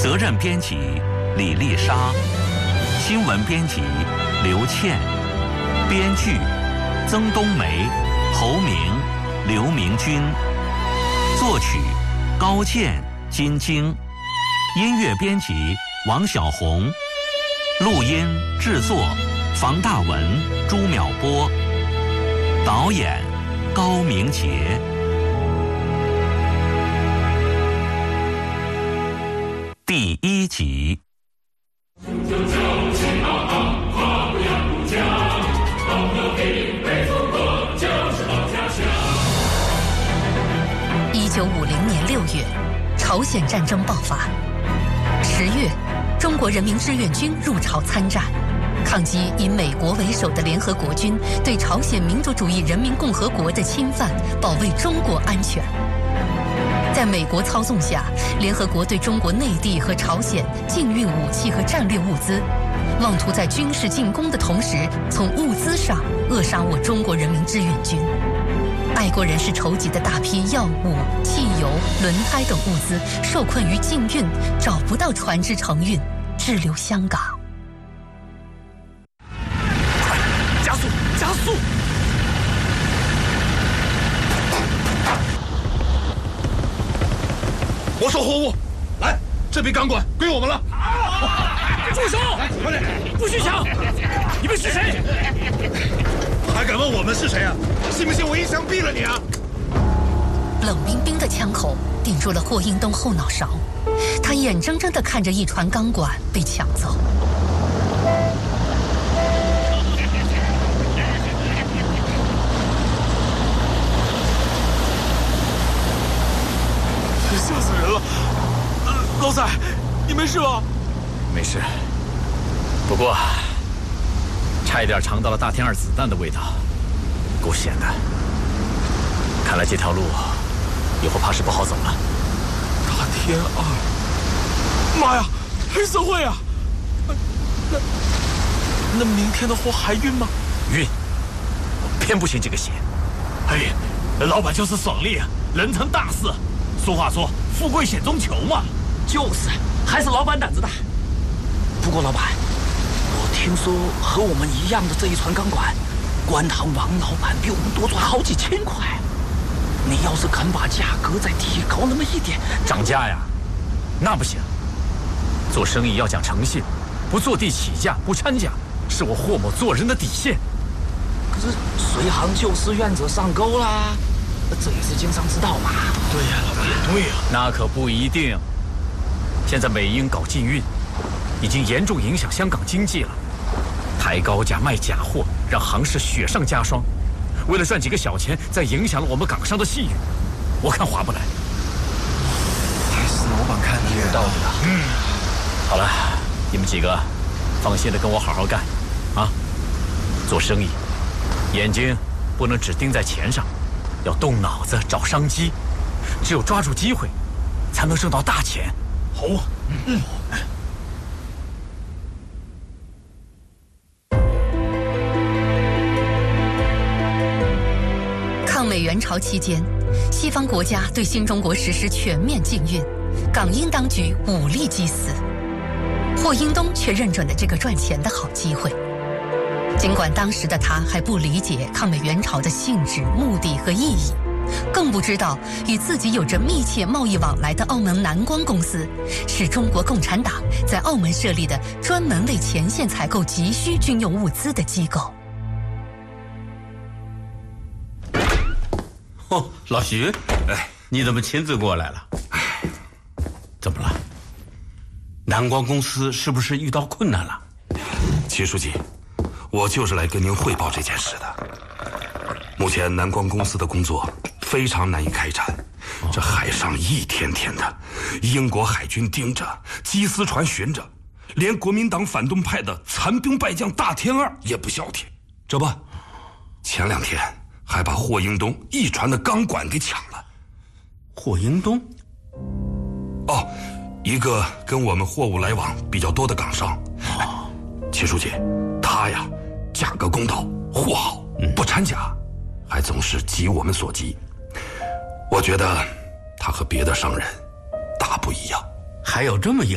责任编辑李丽莎，新闻编辑刘倩，编剧曾冬梅、侯明、刘明君，作曲高健、金晶，音乐编辑王小红，录音制作房大文、朱淼波，导演高明杰。第1集。 1950年6月，朝鲜战争爆发。10月，中国人民志愿军入朝参战，抗击以美国为首的联合国军对朝鲜民主主义人民共和国的侵犯，保卫中国安全。在美国操纵下，联合国对中国内地和朝鲜禁运武器和战略物资，妄图在军事进攻的同时，从物资上扼杀我中国人民志愿军。爱国人士筹集的大批药物、汽油、轮胎等物资受困于禁运，找不到船只承运，滞留香港。 快，加速，加速！ 没收货物，来，这笔钢管归我们了。 住手！ 快点， 不许抢！你们是谁？ 还敢问我们是谁啊？信不信我一枪毙了你啊？ 冷冰冰的枪口顶住了霍英东后脑勺，他眼睁睁地看着一船钢管被抢走。 吓死人了！老仔，你没事吧？ 没事，不过差一点尝到了大天二子弹的味道，够险的。看来这条路以后怕是不好走了。 大天二，妈呀，黑社会啊！那明天的货还运吗？ 运，我偏不信这个邪。 哎，老板就是爽利啊，人成大事。俗话说，富贵险中求嘛。就是，还是老板胆子大。不过老板，我听说和我们一样的这一船钢管，官塘王老板比我们多赚好几千块。你要是肯把价格再提高那么一点， 涨价呀？那不行。做生意要讲诚信，不坐地起价，不掺假，是我霍某做人的底线。 可是随行就是愿者上钩啦，这也是经商之道嘛。对呀，老板，对呀。 那可不一定。现在美英搞禁运，已经严重影响香港经济了。抬高价卖假货，让行市雪上加霜。为了赚几个小钱，再影响了我们港商的信誉，我看划不来。 还是老板看的有道理啊。 好了，你们几个放心的跟我好好干，啊！做生意，眼睛不能只盯在钱上，要动脑子找商机。只有抓住机会，才能挣到大钱。 好啊， 抗美援朝期间，西方国家对新中国实施全面禁运，港英当局武力击死。霍英东却认准了这个赚钱的好机会。尽管当时的他还不理解抗美援朝的性质、目的和意义，更不知道与自己有着密切贸易往来的澳门南光公司，是中国共产党在澳门设立的专门为前线采购急需军用物资的机构。 哦，老徐， 哎， 你怎么亲自过来了？怎么了？南光公司是不是遇到困难了？ 齐书记，我就是来跟您汇报这件事的。目前南光公司的工作非常难以开展，这海上一天天的，英国海军盯着，缉私船巡着，连国民党反动派的残兵败将大天二也不消停。这不，前2天还把霍英东一船的钢管给抢了。 霍英东？ 哦，一个跟我们货物来往比较多的港商。齐书记，他呀，价格公道，货好，不掺假，还总是急我们所急。我觉得他和别的商人大不一样。 还有这么一